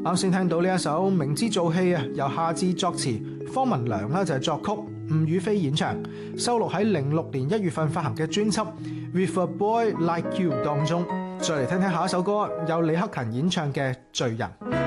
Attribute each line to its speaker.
Speaker 1: 啱先聽到呢一首《明知做戲》啊，由夏至作詞，方文良就係作曲，吳雨霏演唱，收錄喺06年1月份發行嘅專輯《With a Boy Like You》當中。再嚟聽聽下一首歌，由李克勤演唱嘅《罪人》。